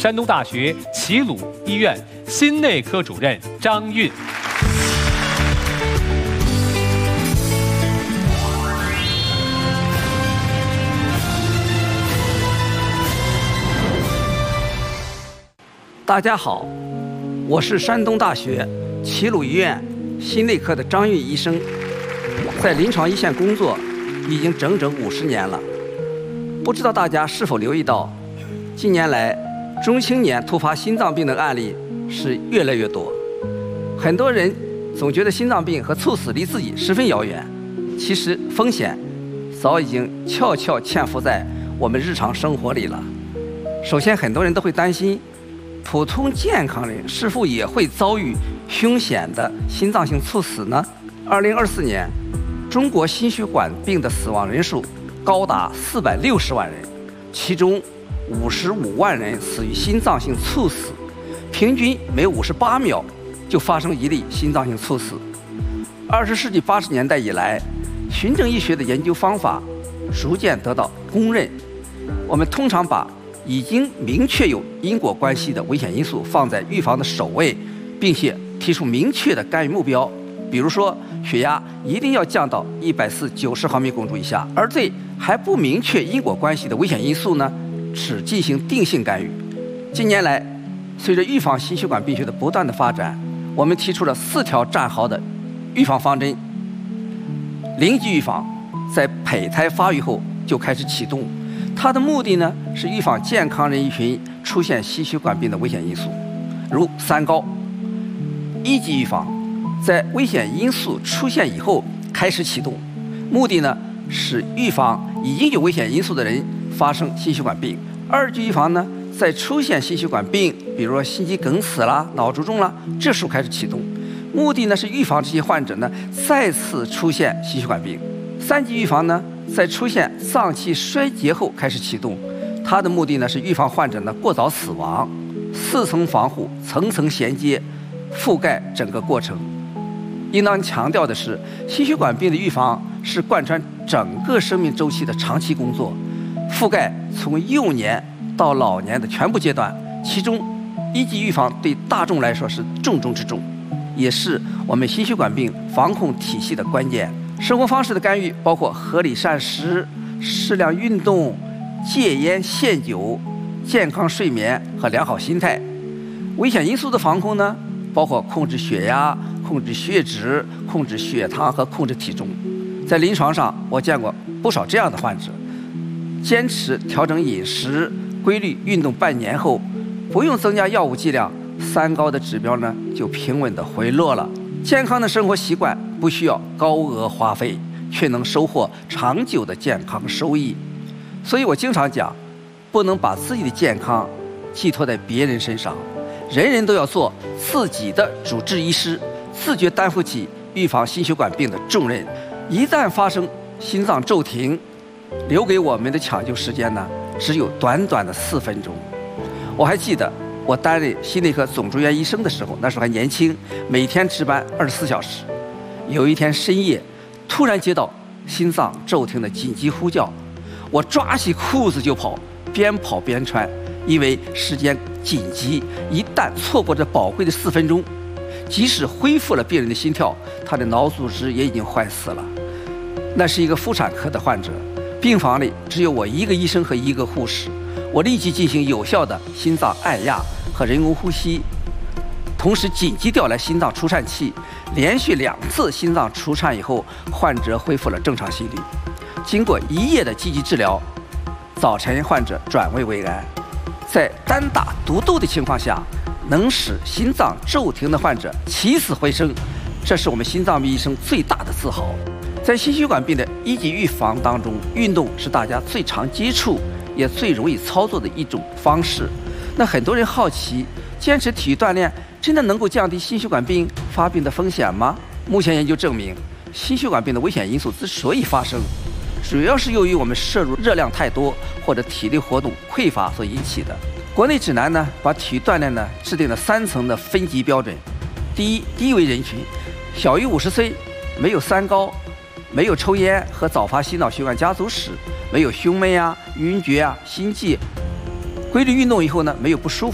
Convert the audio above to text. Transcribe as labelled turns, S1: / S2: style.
S1: 山东大学齐鲁医院心内科主任张韵。
S2: 大家好，我是山东大学齐鲁医院心内科的张韵医生，在临床一线工作已经整整50年了。不知道大家是否留意到，近年来中青年突发心脏病的案例是越来越多。很多人总觉得心脏病和猝死离自己十分遥远，其实风险早已经悄悄潜伏在我们日常生活里了。首先，很多人都会担心，普通健康人是否也会遭遇凶险的心脏性猝死呢？2024年，中国心血管病的死亡人数高达460万人，其中55万人死于心脏性猝死，平均每58秒就发生一例心脏性猝死。20世纪80年代以来，循证医学的研究方法逐渐得到公认。我们通常把已经明确有因果关系的危险因素放在预防的首位，并且提出明确的干预目标。比如说，血压一定要降到140/90毫米汞柱以下，而对还不明确因果关系的危险因素呢，只进行定性干预。近年来，随着预防心血管病学的不断的发展，我们提出了4条战壕的预防方针。零级预防在胚胎发育后就开始启动，它的目的呢是预防健康人群出现心血管病的危险因素，如3高。1级预防在危险因素出现以后开始启动，目的呢是预防已经有危险因素的人发生心血管病。2级预防呢，在出现心血管病，比如说心肌梗死啦、脑卒中啦，这时候开始启动，目的呢是预防这些患者呢再次出现心血管病。3级预防呢，在出现脏器衰竭后开始启动，它的目的呢是预防患者呢过早死亡。4层防护，层层衔接，覆盖整个过程。应当强调的是，心血管病的预防是贯穿整个生命周期的长期工作，覆盖从幼年到老年的全部阶段。其中1级预防对大众来说是重中之重，也是我们心血管病防控体系的关键。生活方式的干预包括合理膳食、适量运动、戒烟限酒、健康睡眠和良好心态。危险因素的防控呢，包括控制血压、控制血脂、控制血糖和控制体重。在临床上，我见过不少这样的患者，坚持调整饮食、规律运动半年后，不用增加药物剂量，3高的指标呢就平稳地回落了。健康的生活习惯不需要高额花费，却能收获长久的健康收益。所以我经常讲，不能把自己的健康寄托在别人身上，人人都要做自己的主治医师，自觉担负起预防心血管病的重任。一旦发生心脏骤停，留给我们的抢救时间呢，只有短短的4分钟。我还记得我担任心内科总住院医生的时候，那时候还年轻，每天值班24小时。有一天深夜，突然接到心脏骤停的紧急呼叫，我抓起裤子就跑，边跑边穿，因为时间紧急，一旦错过这宝贵的4分钟，即使恢复了病人的心跳，他的脑组织也已经坏死了。那是一个妇产科的患者，病房里只有我一个医生和1个护士。我立即进行有效的心脏按压和人工呼吸，同时紧急调来心脏除颤器。连续2次心脏除颤以后，患者恢复了正常心率。经过1夜的积极治疗，早晨患者转危为安。在单打独斗的情况下，能使心脏骤停的患者起死回生，这是我们心脏病医生最大的自豪。在心血管病的1级预防当中，运动是大家最常接触也最容易操作的一种方式。那很多人好奇，坚持体育锻炼真的能够降低心血管病发病的风险吗？目前研究证明，心血管病的危险因素之所以发生，主要是由于我们摄入热量太多或者体力活动匮乏所引起的。国内指南呢，把体育锻炼呢制定了3层的分级标准。第一位人群，小于50岁，没有3高，没有抽烟和早发心脑血管家族史，没有胸闷啊、晕厥啊、心悸，规律运动以后呢，没有不舒服